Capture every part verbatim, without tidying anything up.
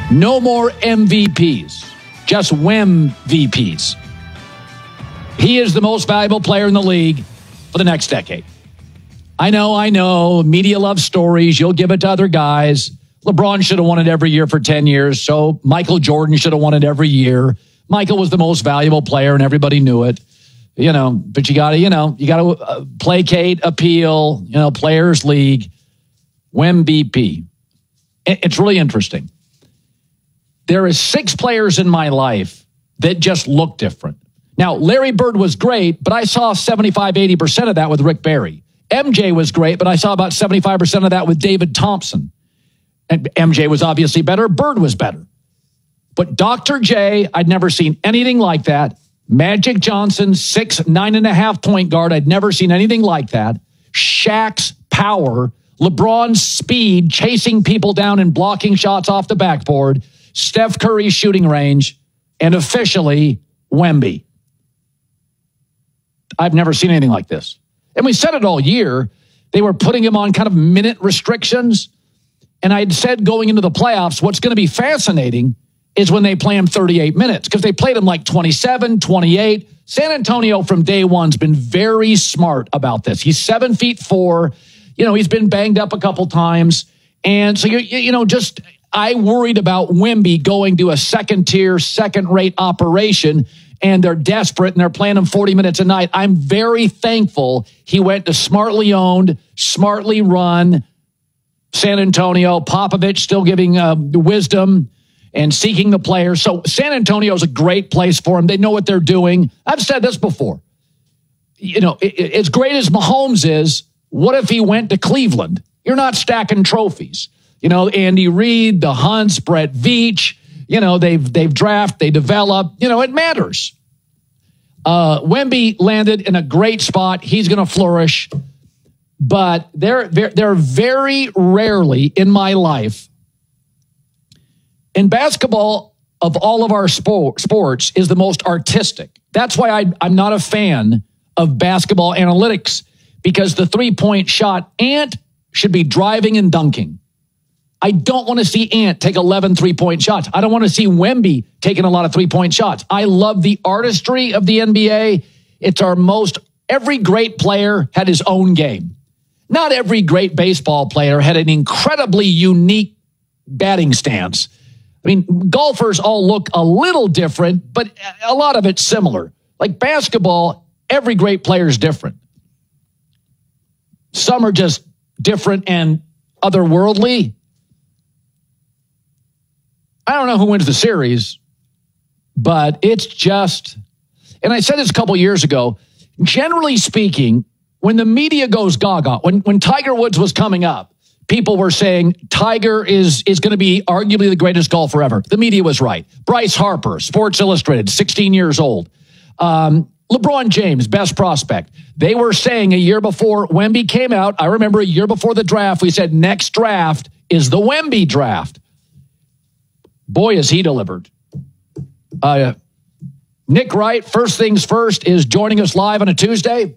No more M V Ps, just Wem V Ps. He is the most valuable player in the league for the next decade. I know, I know, media loves stories. You'll give it to other guys. LeBron should have won it every year for ten years, so Michael Jordan should have won it every year. Michael was the most valuable player, and everybody knew it. You know, but you got to, you know, you got to uh, placate, appeal, you know, Players League, Wem V P. It's really interesting. There is six players in my life that just look different. Now, Larry Bird was great, but I saw seventy-five, eighty percent of that with Rick Barry. M J was great, but I saw about seventy-five percent of that with David Thompson. And M J was obviously better. Bird was better. But Doctor J, I'd never seen anything like that. Magic Johnson, six, nine and a half point guard. I'd never seen anything like that. Shaq's power. LeBron's speed, chasing people down and blocking shots off the backboard. Steph Curry's shooting range. And officially, Wemby. I've never seen anything like this. And we said it all year. They were putting him on kind of minute restrictions. And I'd said going into the playoffs, what's going to be fascinating is when they play him thirty-eight minutes, because they played him like twenty-seven, twenty-eight. San Antonio from day one's been very smart about this. He's seven feet four. You know, he's been banged up a couple times. And so, you, you know, just I worried about Wemby going to a second tier, second rate operation, and they're desperate and they're playing him forty minutes a night. I'm very thankful he went to smartly owned, smartly run San Antonio. Popovich still giving uh, wisdom and seeking the players. So San Antonio is a great place for him. They know what they're doing. I've said this before. You know, it, it, as great as Mahomes is, what if he went to Cleveland? You're not stacking trophies. You know, Andy Reid, the Hunts, Brett Veach, you know, they've they've drafted, they develop. You know, it matters. Uh, Wemby landed in a great spot. He's going to flourish. But there, there, there are very rarely in my life, in basketball of all of our sport, sports is the most artistic. That's why I, I'm not a fan of basketball analytics, because the three-point shot, Ant should be driving and dunking. I don't want to see Ant take eleven three-point shots. I don't want to see Wemby taking a lot of three-point shots. I love the artistry of the N B A. It's our most, every great player had his own game. Not every great baseball player had an incredibly unique batting stance. I mean, golfers all look a little different, but a lot of it's similar. Like basketball, every great player is different. Some are just different and otherworldly. I don't know who wins the series, but it's just, and I said this a couple years ago, generally speaking, when the media goes gaga, when, when Tiger Woods was coming up, people were saying Tiger is, is going to be arguably the greatest golfer ever. The media was right. Bryce Harper, Sports Illustrated, sixteen years old. Um, LeBron James, best prospect. They were saying a year before Wemby came out, I remember a year before the draft, we said next draft is the Wemby draft. Boy, has he delivered. Uh, Nick Wright, first things first, is joining us live on a Tuesday.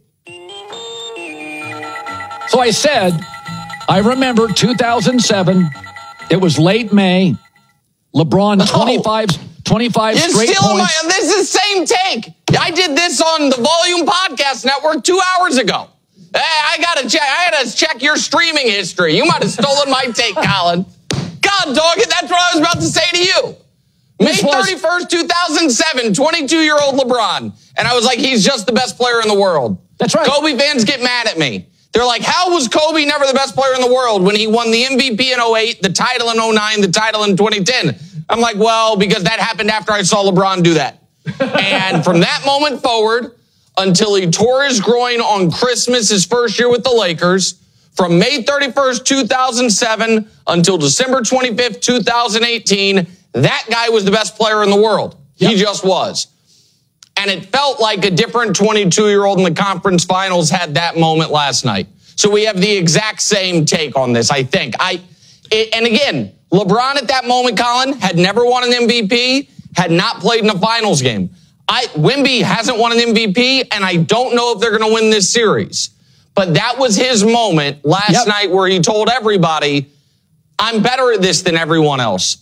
So I said, I remember two thousand seven. It was late May. LeBron, twenty-five, twenty-five You're straight still points. My, this is the same take. I did this on the Volume Podcast Network two hours ago. Hey, I got to check. I had to check your streaming history. You might have stolen my take, Colin. God, dog it. That's what I was about to say to you. May thirty-first, two thousand seven, twenty-two-year-old LeBron. And I was like, he's just the best player in the world. That's right. Kobe fans get mad at me. They're like, how was Kobe never the best player in the world when he won the M V P in oh eight, the title in oh nine, the title in twenty ten? I'm like, well, because that happened after I saw LeBron do that. And from that moment forward, until he tore his groin on Christmas, his first year with the Lakers, from May thirty-first, two thousand seven until December twenty-fifth, two thousand eighteen, that guy was the best player in the world. Yep. He just was. And it felt like a different twenty-two-year-old in the conference finals had that moment last night. So we have the exact same take on this, I think. I, it, and again, LeBron at that moment, Colin, had never won an M V P, had not played in a finals game. I, Wemby hasn't won an M V P, and I don't know if they're going to win this series. But that was his moment last yep. night where he told everybody, I'm better at this than everyone else.